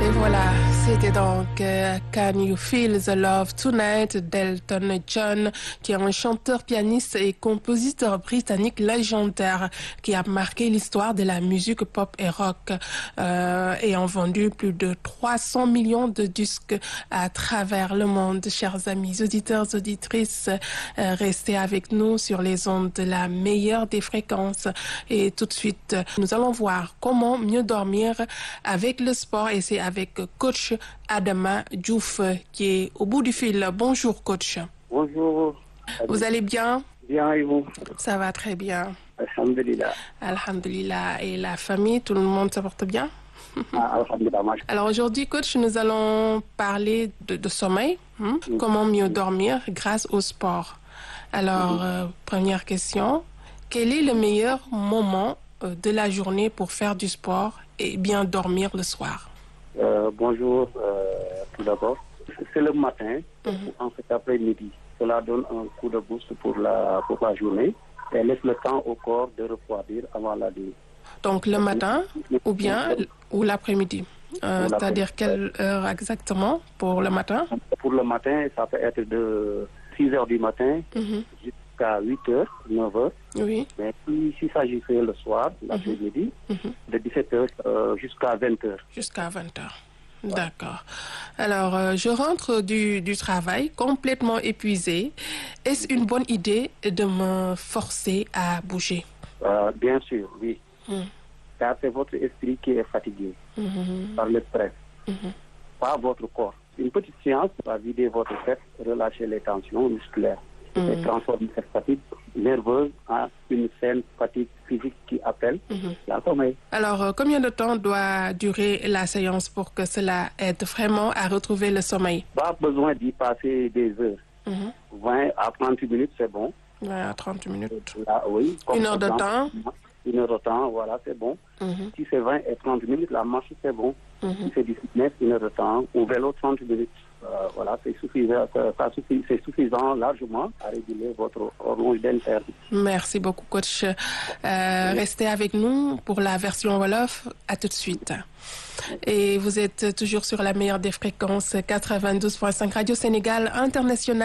Voilà, c'était donc Can You Feel the Love Tonight d'Elton John, qui est un chanteur, pianiste et compositeur britannique légendaire qui a marqué l'histoire de la musique pop et rock, ayant vendu plus de 300 millions de disques à travers le monde. Chers amis auditeurs, auditrices, restez avec nous sur les ondes de la meilleure des fréquences. Et tout de suite, nous allons voir comment mieux dormir avec le sport, et c'est avec coach Adama Diouf qui est au bout du fil. Bonjour coach. Bonjour. Vous allez bien? Bien, et vous? Ça va très bien. Alhamdulillah. Alhamdulillah. Et la famille, tout le monde se porte bien? Alhamdulillah. Alors aujourd'hui coach, nous allons parler de sommeil, comment mieux dormir grâce au sport. Alors première question, quel est le meilleur moment de la journée pour faire du sport et bien dormir le soir? Bonjour, tout d'abord. C'est le matin, en fait après-midi. Cela donne un coup de boost pour la journée et laisse le temps au corps de refroidir avant la nuit. Donc le matin ou l'après-midi? C'est-à-dire quelle heure exactement pour le matin? Pour le matin, ça peut être de 6 heures du matin jusqu'à 8 heures, 9 heures. Oui. Mais s'il s'agissait le soir, l'après-midi, de 17 heures jusqu'à 20 heures. Jusqu'à 20 heures. D'accord. Alors, je rentre du travail complètement épuisée. Est-ce une bonne idée de me forcer à bouger? Bien sûr, oui. Car c'est votre esprit qui est fatigué par le stress, pas votre corps. Une petite séance va vider votre tête, relâcher les tensions musculaires et transformer cette fatigue nerveuse en une saine fatigue physique qui appelle la sommeil. Alors, combien de temps doit durer la séance pour que cela aide vraiment à retrouver le sommeil? Pas besoin d'y passer des heures. 20 à 30 minutes, c'est bon. 20 à 30 minutes. Là, oui, Une heure de temps? Une heure de temps, voilà, c'est bon. Si c'est 20 et 30 minutes, la marche, c'est bon. Si c'est du fitness, une heure de temps. Au vélo, 30 minutes. Voilà, c'est suffisant largement à réguler votre horloge interne. Merci beaucoup, coach. Restez avec nous pour la version Wolof. À tout de suite. Et vous êtes toujours sur la meilleure des fréquences, 92.5 Radio Sénégal International.